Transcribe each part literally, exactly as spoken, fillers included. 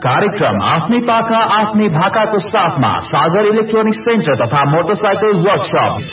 कार्यक्रम आफ्नै पाखा आफ्नै भाकाको साथमा सागर इलेक्ट्रोनिक्स सेन्टर तथा मोटरसाइकल वर्कशप।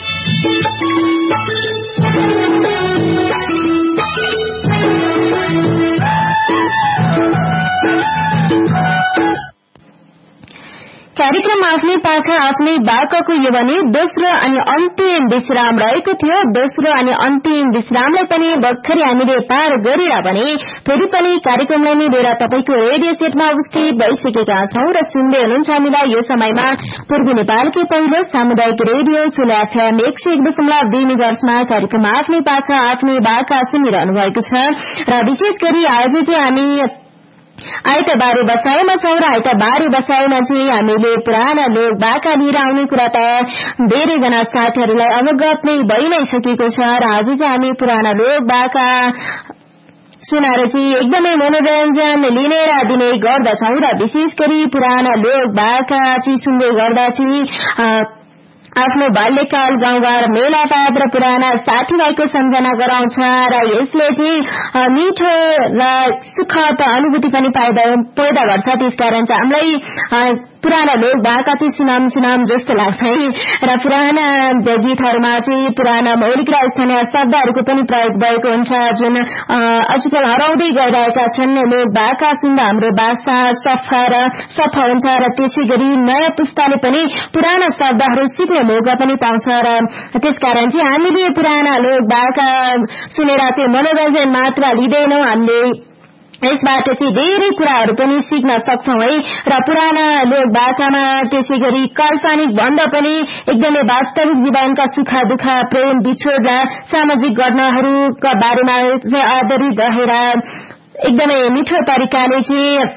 कार्यक्रम आफ्नै पाखा आफ्नै बाकाको यो भने दोस्रो अनि अन्तिम विश्राम रहेको थियो। दोस्रो अनि अन्तिम विश्रामलाई पनि भर्खरै हामीले पार गरेर भने फेरि पनि कार्यक्रमलाई नै लिएर तपाईको रेडियो सेटमा उपस्थित भइसकेका छौं र सुन्दै हुनुहुन्छ हामीलाई यो समयमा पूर्वी नेपालकै पहिलो सामुदायिक रेडियो सुला एफएम एक सय एक दशमलव दुई मेगाहर्जमा कार्यक्रम आफ्नै पाखा आफ्नै बाका सुनिरहनु भएको छ र विशेष गरी आज चाहिँ हामी आइतबारे बसाइमा छौं र आइतबारे बसाइमा चाहिँ हामीले पुराना लोक बाका लिएर आउने कुरा त धेरैजना साथीहरूलाई अवगत नै भइ नै सकेको छ र आज चाहिँ हामी पुराना लोक बाका सुनाएर चाहिँ एकदमै मनोरञ्जन लिने र दिने गर्दछौं र विशेष गरी पुराना लोक बाका चाहिँ सुन्दै गर्दा चाहिँ आफ्नो बाल्यकाल गाउँघर मेलापात र पुराना साथीभाइको सम्झना गराउँछ र यसले चाहिँ मिठो र सुखद अनुभूति पनि पैदा गर्छ। त्यसकारण चाहिँ हामीलाई पुराना लोक बाका चाहिँ सुनाम सुनाम जस्तो लाग्छ है र पुराना गीतहरूमा चाहिँ पुराना मौलिक र स्थानीय शब्दहरूको पनि प्रयोग भएको हुन्छ जुन आजकल हराउँदै गइरहेका छन्। लोक बाका सुन्दा हाम्रो भाषा सफा र सफा हुन्छ र त्यसै गरी नयाँ पुस्ताले पनि पुराना शब्दहरू सिक्ने मौका पनि पाउँछ र त्यसकारण चाहिँ हामीले पुराना लोक बाका सुनेर चाहिँ मनोरञ्जन मात्र लिँदैनौं, हामीले यसबाट चाहिँ धेरै कुराहरू पनि सिक्न सक्छौं है र पुराना लोक बाकामा त्यसै गरी काल्पनिक भन्दा पनि एकदमै वास्तविक जीवनका सुख दुःख प्रेम विछोड र सामाजिक घटनाहरूका बारेमा आधारित रहेर एकदमै मिठो तरिकाले चाहिँ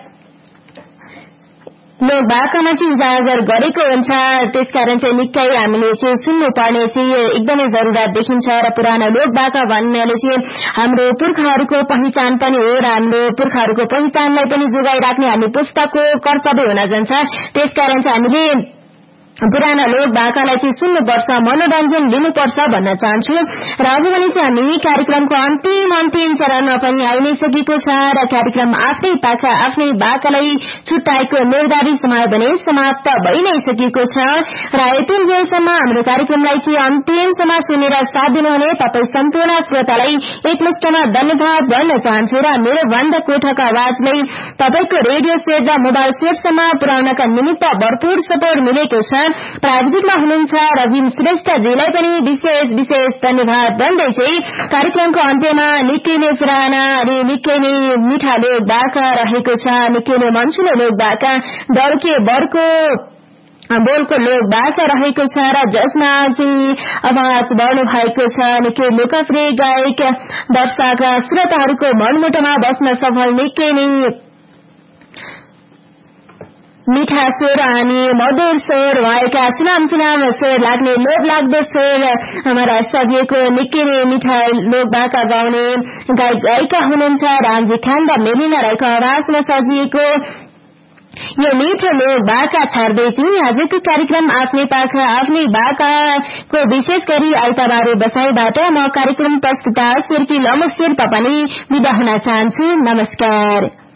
लोक बाकामा चाहिँ उजागर गरेको हुन्छ। त्यसकारण चाहिँ निकै हामीले चाहिँ सुन्नुपर्ने चाहिँ एकदमै जरुरत देखिन्छ र पुराना लोक बाका भन्नाले चाहिँ हाम्रो पुर्खाहरूको पहिचान पनि हो र हाम्रो पुर्खाहरूको पहिचानलाई पनि जोगाइराख्ने हामी पुस्ताको कर्तव्य हुन जान्छ। त्यसकारण चाहिँ हामीले पुराना लोक बाकालाई चाहिँ सुन्नुपर्छ, मनोरञ्जन लिनुपर्छ भन्न चाहन्छु र अब भने चाहिँ हामी कार्यक्रमको अन्तिम अन्तिम चरणमा पनि आइ नै सकेको छ र कार्यक्रम आफ्नै पाखा आफ्नै बाकालाई छुट्याएको निर्धारित समय भने समाप्त भइ नै सकेको छ र यतिन्जेलसम्म हाम्रो कार्यक्रमलाई चाहिँ अन्तिमसम्म सुनेर साथ दिनुहुने तपाईँ सम्पूर्ण श्रोतालाई एकमुष्टमा धन्यवाद भन्न चाहन्छु र मेरो भन्दा कोठाको आवाजलाई तपाईको रेडियो सेट र मोबाइल सेटसम्म पुर्याउनका निमित्त भरपूर सपोर्ट मिलेको छ। प्राविधिकमा हुनुहुन्छ रविन श्रेष्ठजीलाई पनि विशेष विशेष धन्यवाद भन्दै चाहिँ कार्यक्रमको अन्त्यमा निकै नै पुराना अनि निकै नै मिठा लोक बाका रहेको छ, निकै नै मनसुलो लोक बाका डल्के बरको बोलको लोक बाका रहेको छ र जसमा चाहिँ आवाज बढ्नु भएको छ निकै लोकप्रिय गायक दर्शक श्रोताहरूको मनमुटुमा बस्न सफल निकै नै मिठा स्वर अनि मधुर स्वर भएका सुनाम सुनाम स्वर लाग्ने लोभ लाग्दो स्वर हमारा सजिएको निकै नै मिठा लोक बाका गाउने गायक गायिका हुनुहुन्छ रामजी खान र मेलिना राईको आवाजमा सजिएको यो मिठो लोक बाका छाड्दै चाहिँ आजको कार्यक्रम आफ्नै पाखा आफ्नै बाकाको विशेष गरी आइतबारे बसाइबाट म कार्यक्रम प्रस्तुता सुर्की लमो शेर्पा पनि बिदा हुन चाहन्छु। नमस्कार।